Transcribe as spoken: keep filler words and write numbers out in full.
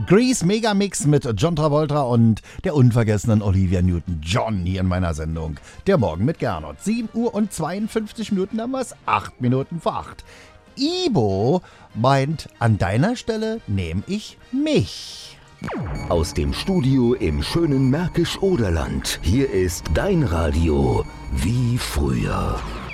Grease Megamix mit John Travolta und der unvergessenen Olivia Newton-John hier in meiner Sendung. Der Morgen mit Gernot. sieben Uhr und zweiundfünfzig Minuten haben wir es. acht Minuten vor acht. Ibo meint, an deiner Stelle nehme ich mich. Aus dem Studio im schönen Märkisch-Oderland. Hier ist dein Radio wie früher.